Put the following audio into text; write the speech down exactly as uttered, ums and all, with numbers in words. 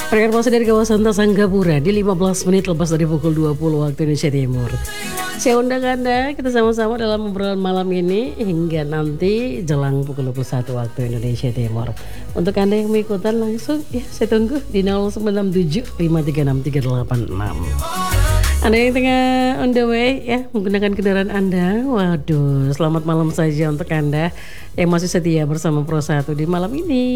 Rekan masih dari kawasan Tasanggapura di lima belas menit lepas dari pukul dua puluh waktu Indonesia Timur. Saya undang Anda, kita sama-sama dalam obrolan malam ini hingga nanti jelang pukul dua puluh satu waktu Indonesia Timur. Untuk Anda yang mengikutan langsung, ya saya tunggu di nol sembilan enam tujuh lima tiga enam tiga delapan enam. Anda yang tengah on the way ya menggunakan kendaraan Anda, waduh selamat malam saja untuk Anda yang masih setia bersama Pro satu di malam ini.